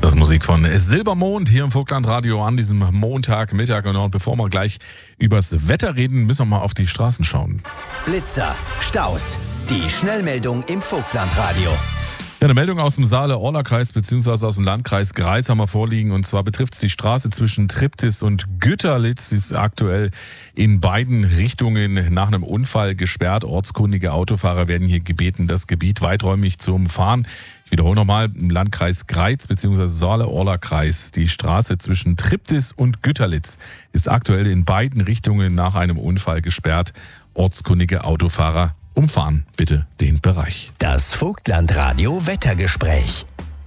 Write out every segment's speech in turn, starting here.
Das ist Musik von Silbermond hier im Vogtlandradio an diesem Montagmittag. Und bevor wir gleich übers Wetter reden, müssen wir mal auf die Straßen schauen. Blitzer, Staus, die Schnellmeldung im Vogtlandradio. Ja, eine Meldung aus dem Saale-Orla-Kreis bzw. aus dem Landkreis Greiz haben wir vorliegen. Und zwar betrifft es die Straße zwischen Triptis und Güterlitz. Sie ist aktuell in beiden Richtungen nach einem Unfall gesperrt. Ortskundige Autofahrer werden hier gebeten, das Gebiet weiträumig zu umfahren. Ich wiederhole nochmal, im Landkreis Greiz bzw. Saale-Orla-Kreis. Die Straße zwischen Triptis und Güterlitz ist aktuell in beiden Richtungen nach einem Unfall gesperrt. Ortskundige Autofahrer umfahren bitte den Bereich. Das Vogtlandradio Wettergespräch.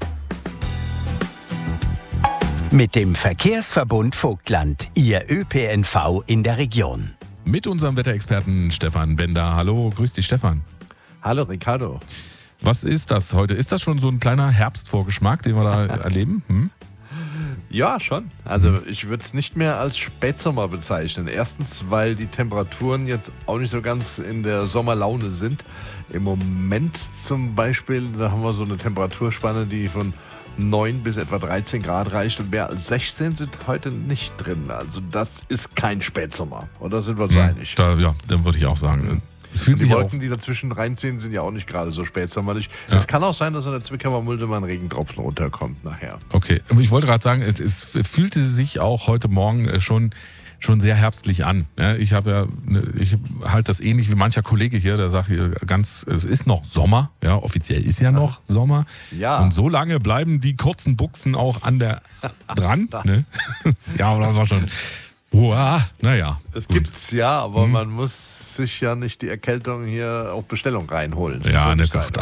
Mit dem Verkehrsverbund Vogtland, Ihr ÖPNV in der Region. Mit unserem Wetterexperten Stefan Bender. Hallo, grüß dich Stefan. Hallo Ricardo. Was ist das heute? Ist das schon so ein kleiner Herbstvorgeschmack, den wir da erleben? Ja, schon. Also ich würde es nicht mehr als Spätsommer bezeichnen. Erstens, weil die Temperaturen jetzt auch nicht so ganz in der Sommerlaune sind. Im Moment zum Beispiel, da haben wir so eine Temperaturspanne, die von 9 bis etwa 13 Grad reicht und mehr als 16 sind heute nicht drin. Also das ist kein Spätsommer. Oder sind wir uns einig? Ja, dann würde ich auch sagen. Es fühlt Die sich Wolken, auch, die dazwischen reinziehen, sind ja auch nicht gerade so spätsommerlich. Ja. Es kann auch sein, dass in der Zwickauer Mulde mal ein Regentropfen runterkommt nachher. okay. Ich wollte gerade sagen, es fühlte sich auch heute Morgen schon sehr herbstlich an. Ja, ich halte das ähnlich wie mancher Kollege hier, der sagt hier es ist noch Sommer, ja, offiziell ist ja noch Sommer. Ja. Und so lange bleiben die kurzen Buchsen auch dran. Ne? Ja, aber das war schon. Uah, naja. Das gibt's ja, aber man muss sich ja nicht die Erkältung hier auf Bestellung reinholen. Ja, ne, So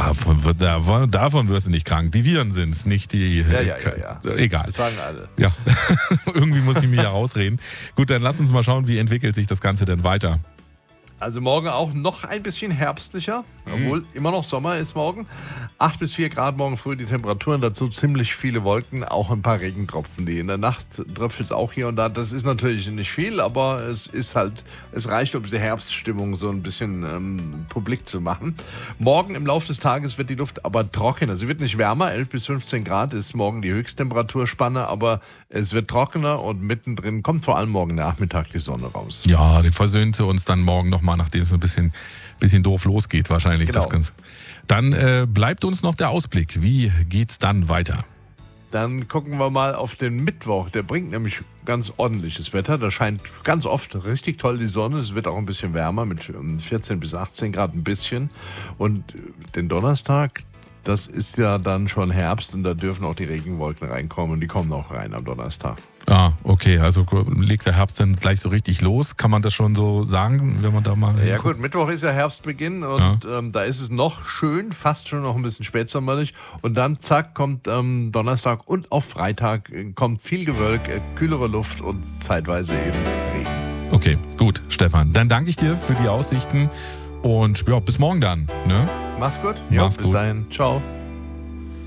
davon wirst du nicht krank. Die Viren sind's, nicht die. Ja. So, egal. Das sagen alle. Ja, irgendwie muss ich mich ja rausreden. Gut, dann lass uns mal schauen, wie entwickelt sich das Ganze denn weiter. Also morgen auch noch ein bisschen herbstlicher, obwohl immer noch Sommer ist morgen. 8 bis 4 Grad morgen früh die Temperaturen, dazu ziemlich viele Wolken, auch ein paar Regentropfen. Die in der Nacht tröpfelt es auch hier und da. Das ist natürlich nicht viel, aber es reicht, um diese Herbststimmung so ein bisschen publik zu machen. Morgen im Laufe des Tages wird die Luft aber trockener. Sie wird nicht wärmer, 11 bis 15 Grad ist morgen die Höchsttemperatursspanne, aber es wird trockener und mittendrin kommt vor allem morgen Nachmittag die Sonne raus. Ja, die versöhnt sie uns dann morgen nochmal, nachdem es ein bisschen doof losgeht wahrscheinlich. Genau. Das Ganze. Dann bleibt uns noch der Ausblick. Wie geht's dann weiter? Dann gucken wir mal auf den Mittwoch. Der bringt nämlich ganz ordentliches Wetter. Da scheint ganz oft richtig toll die Sonne. Es wird auch ein bisschen wärmer mit 14 bis 18 Grad ein bisschen. Und den Donnerstag, das ist ja dann schon Herbst und da dürfen auch die Regenwolken reinkommen und die kommen auch rein am Donnerstag. Ah, okay, also legt der Herbst dann gleich so richtig los? Kann man das schon so sagen, wenn man da mal Ja hinguckt? gut, Mittwoch ist ja Herbstbeginn und da ist es noch schön, fast schon noch ein bisschen spätsommerlich. Und dann zack, kommt Donnerstag und auf Freitag kommt viel Gewölk, kühlere Luft und zeitweise eben Regen. Okay, gut, Stefan. Dann danke ich dir für die Aussichten und ja, bis morgen dann. Ne? Mach's gut. Mach's Bis gut. dahin. Ciao.